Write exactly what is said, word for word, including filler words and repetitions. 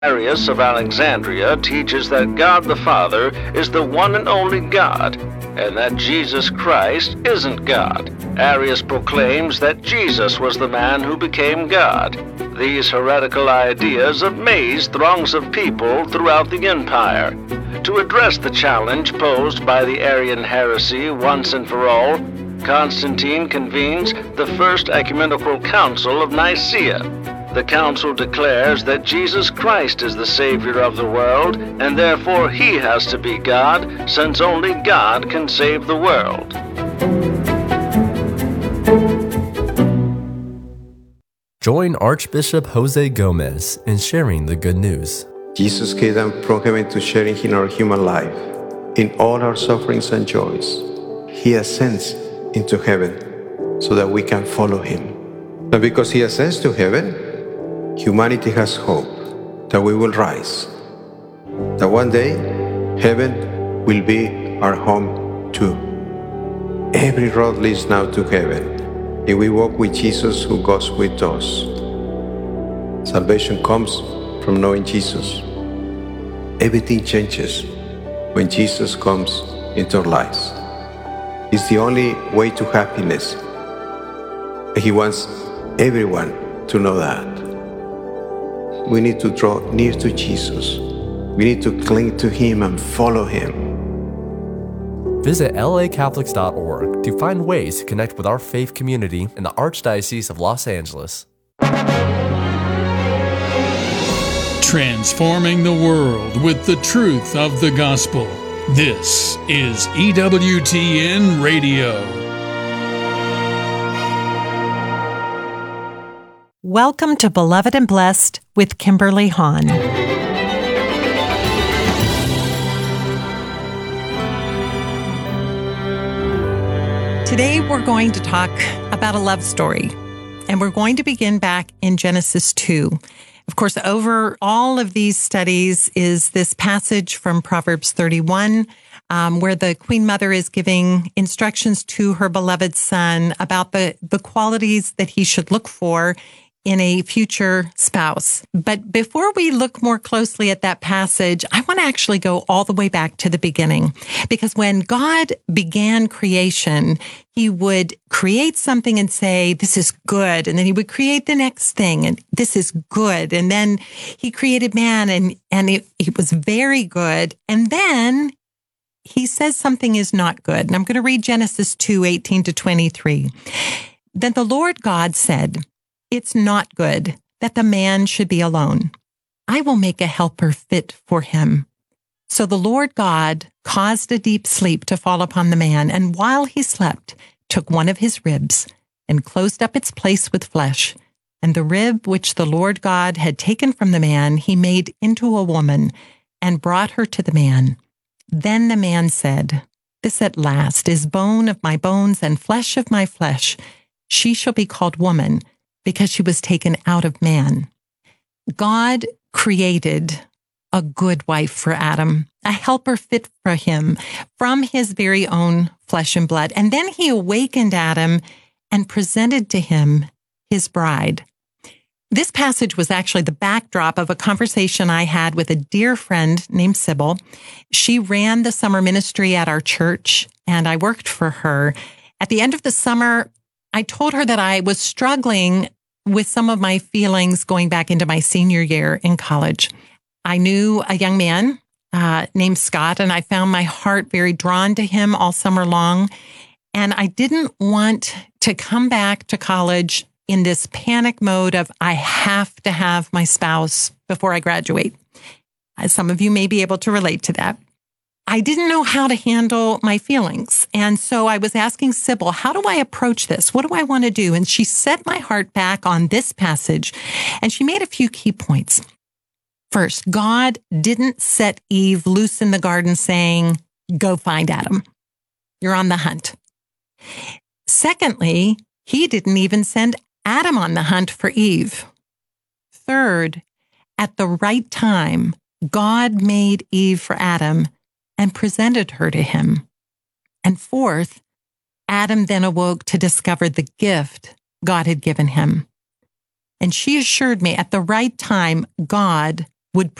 Arius of Alexandria teaches that God the Father is the one and only God, and that Jesus Christ isn't God. Arius proclaims that Jesus was the man who became God. These heretical ideas amazed throngs of people throughout the empire. To address the challenge posed by the Arian heresy once and for all, Constantine convenes the First Ecumenical Council of Nicaea. The council declares that Jesus Christ is the Savior of the world, and therefore he has to be God, since only God can save the world. Join Archbishop Jose Gomez in sharing the good news. Jesus came down from heaven to sharing in our human life, in all our sufferings and joys. He ascends into heaven so that we can follow him. And because he ascends to heaven, humanity has hope that we will rise, that one day heaven will be our home too. Every road leads now to heaven if we walk with Jesus who goes with us. Salvation comes from knowing Jesus. Everything changes when Jesus comes into our lives. It's the only way to happiness. He wants everyone to know that. We need to draw near to Jesus. We need to cling to him and follow him. Visit L A Catholics dot org to find ways to connect with our faith community in the Archdiocese of Los Angeles. Transforming the world with the truth of the gospel. This is E W T N Radio. Welcome to Beloved and Blessed with Kimberly Hahn. Today we're going to talk about a love story, and we're going to begin back in Genesis two. Of course, over all of these studies is this passage from Proverbs thirty-one, um, where the Queen Mother is giving instructions to her beloved son about the, the qualities that he should look for in a future spouse. But before we look more closely at that passage, I want to actually go all the way back to the beginning. Because when God began creation, he would create something and say, this is good. And then he would create the next thing and this is good. And then he created man and, and it, it was very good. And then he says something is not good. And I'm going to read Genesis two, eighteen to twenty-three. Then the Lord God said, it's not good that the man should be alone. I will make a helper fit for him. So the Lord God caused a deep sleep to fall upon the man, and while he slept, took one of his ribs and closed up its place with flesh. And the rib which the Lord God had taken from the man, he made into a woman and brought her to the man. Then the man said, this at last is bone of my bones and flesh of my flesh. She shall be called woman, because she was taken out of man. God created a good wife for Adam, a helper fit for him from his very own flesh and blood. And then he awakened Adam and presented to him his bride. This passage was actually the backdrop of a conversation I had with a dear friend named Sybil. She ran the summer ministry at our church, and I worked for her. At the end of the summer, I told her that I was struggling with some of my feelings going back into my senior year in college. I knew a young man uh, named Scott, and I found my heart very drawn to him all summer long. And I didn't want to come back to college in this panic mode of, I have to have my spouse before I graduate. As some of you may be able to relate to that. I didn't know how to handle my feelings. And so I was asking Sybil, how do I approach this? What do I want to do? And she set my heart back on this passage, and she made a few key points. First, God didn't set Eve loose in the garden saying, go find Adam. You're on the hunt. Secondly, he didn't even send Adam on the hunt for Eve. Third, at the right time, God made Eve for Adam and presented her to him. And fourth, Adam then awoke to discover the gift God had given him. And she assured me at the right time, God would